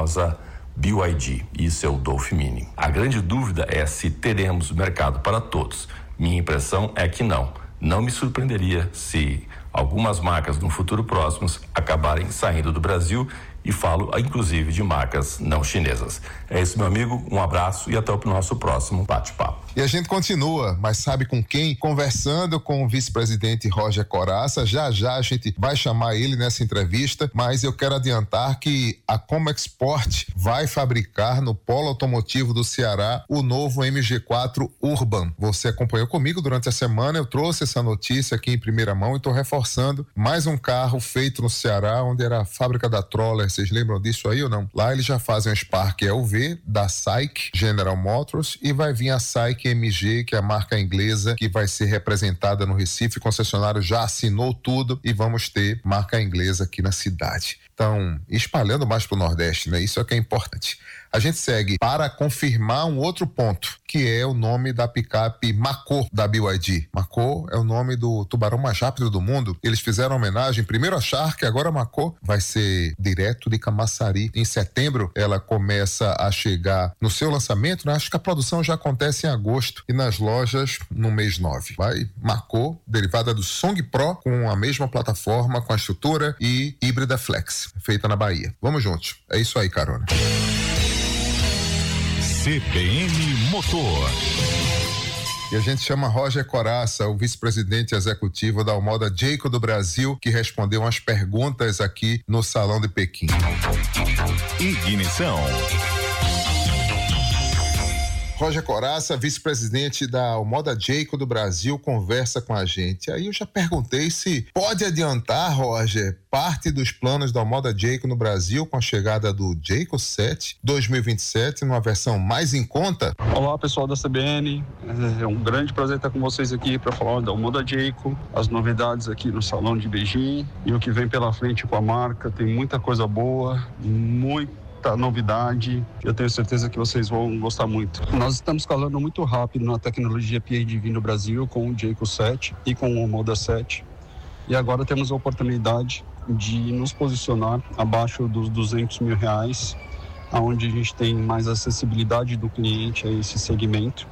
famosa BYD e seu Dolphin Mini. A grande dúvida é se teremos mercado para todos. Minha impressão é que não. Não me surpreenderia se algumas marcas no futuro próximo acabarem saindo do Brasil, e falo inclusive de marcas não chinesas. É isso, meu amigo, um abraço e até o nosso próximo bate-papo. E a gente continua, mas sabe com quem? Conversando com o vice-presidente Roger Corazza. Já a gente vai chamar ele nessa entrevista, mas eu quero adiantar que a Comexport vai fabricar no polo automotivo do Ceará o novo MG4 Urban. Você acompanhou comigo durante a semana, eu trouxe essa notícia aqui em primeira mão e estou reforçando mais um carro feito no Ceará, onde era a fábrica da Troller. Vocês lembram disso aí ou não? Lá eles já fazem o Spark LV da SAIC General Motors e vai vir a SAIC MG, que é a marca inglesa que vai ser representada no Recife. O concessionário já assinou tudo e vamos ter marca inglesa aqui na cidade. Então, espalhando mais para o Nordeste, né? Isso é que é importante. A gente segue para confirmar um outro ponto, que é o nome da picape Mako da BYD. Mako é o nome do tubarão mais rápido do mundo. Eles fizeram homenagem, primeiro a Shark, agora a Mako. Vai ser direto de Camaçari. Em setembro, ela começa a chegar no seu lançamento, né? Acho que a produção já acontece em agosto e nas lojas no mês 9. Vai Mako, derivada do Song Pro, com a mesma plataforma, com a estrutura e híbrida flex, feita na Bahia. Vamos juntos. É isso aí, carona. CBN Motor. E a gente chama Roger Corazza, o vice-presidente executivo da Almoda Jayco do Brasil, que respondeu umas perguntas aqui no Salão de Pequim. Ignição. Roger Corazza, vice-presidente da Almoda Jayco do Brasil, conversa com a gente. Aí eu já perguntei se pode adiantar, Roger, parte dos planos da Almoda Jayco no Brasil com a chegada do Jayco 7 2027, numa versão mais em conta. Olá, pessoal da CBN, é um grande prazer estar com vocês aqui para falar da Almoda Jayco, as novidades aqui no Salão de Beijing e o que vem pela frente com a marca. Tem muita coisa boa, muita novidade, eu tenho certeza que vocês vão gostar muito. Nós estamos escalando muito rápido na tecnologia PHEV no Brasil com o Jayco 7 e com o Almoda 7, e agora temos a oportunidade de nos posicionar abaixo dos R$200 mil, onde a gente tem mais acessibilidade do cliente a esse segmento.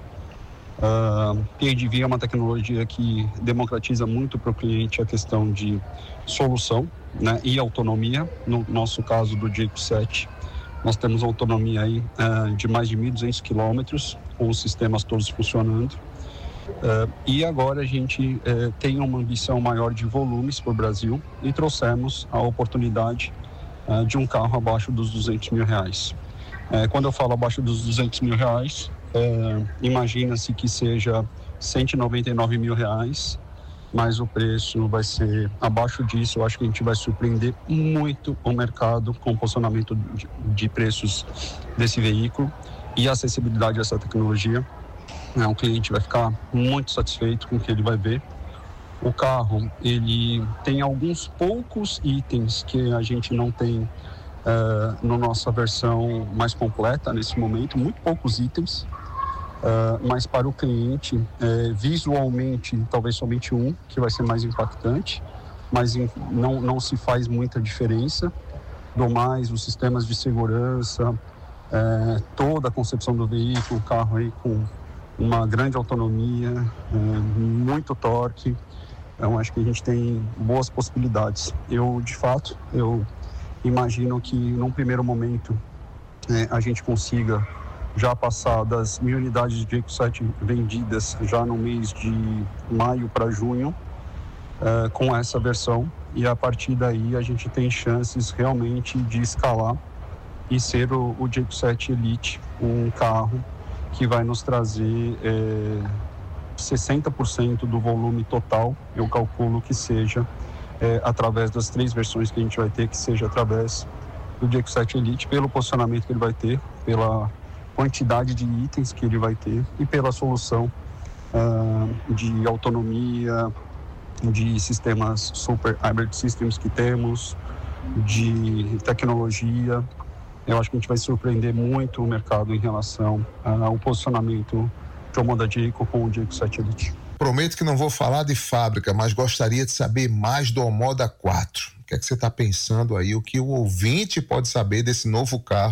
PHEV é uma tecnologia que democratiza muito para o cliente a questão de solução, né, e autonomia. No nosso caso do Jayco 7, nós temos autonomia aí de mais de 1.200 quilômetros, com os sistemas todos funcionando. E agora a gente tem uma ambição maior de volumes para o Brasil e trouxemos a oportunidade de um carro abaixo dos R$200 mil. Quando eu falo abaixo dos R$200 mil, imagina-se que seja R$199 mil, mas o preço vai ser abaixo disso. Eu acho que a gente vai surpreender muito o mercado com o posicionamento de preços desse veículo e a acessibilidade dessa tecnologia. O cliente vai ficar muito satisfeito com o que ele vai ver. O carro, ele tem alguns poucos itens que a gente não tem na nossa versão mais completa nesse momento, muito poucos itens. Mas para o cliente, visualmente, talvez somente um, que vai ser mais impactante, mas não se faz muita diferença. Do mais, os sistemas de segurança, toda a concepção do veículo, o carro aí com uma grande autonomia, muito torque. Então, acho que a gente tem boas possibilidades. De fato, eu imagino que num primeiro momento a gente consiga já passar das 1.000 unidades de Jayco 7 vendidas já no mês de maio para junho, com essa versão, e a partir daí a gente tem chances realmente de escalar e ser o Jayco 7 Elite, um carro que vai nos trazer 60% do volume total. Eu calculo que seja através das 3 versões que a gente vai ter, que seja através do Jayco 7 Elite, pelo posicionamento que ele vai ter, pela quantidade de itens que ele vai ter e pela solução de autonomia, de sistemas Super Hybrid Systems que temos, de tecnologia. Eu acho que a gente vai surpreender muito o mercado em relação ao posicionamento de Almoda Jayco com o Jayco 7 Elite. Prometo que não vou falar de fábrica, mas gostaria de saber mais do Almoda 4. O que é que você está pensando aí? O que o ouvinte pode saber desse novo carro